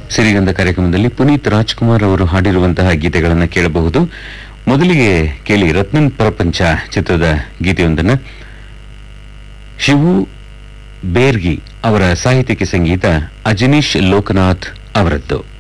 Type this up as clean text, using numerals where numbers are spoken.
ಸಿರಿಗಂಧ ಕಾರ್ಯಕ್ರಮದಲ್ಲಿ ಪುನೀತ್ ರಾಜ್ಕುಮಾರ್ ಅವರು ಹಾಡಿರುವಂತಹ ಗೀತೆಗಳನ್ನು ಕೇಳಬಹುದು. ಮೊದಲಿಗೆ ಕೇಳಿ ರತ್ನನ್ ಪ್ರಪಂಚ ಚಿತ್ರದ ಗೀತೆಯೊಂದನ್ನು. ಶಿವು ಬೇರ್ಗಿ ಅವರ ಸಾಹಿತ್ಯಕ್ಕೆ ಸಂಗೀತ ಅಜನೀಶ್ ಲೋಕನಾಥ್ ಅವರದ್ದು.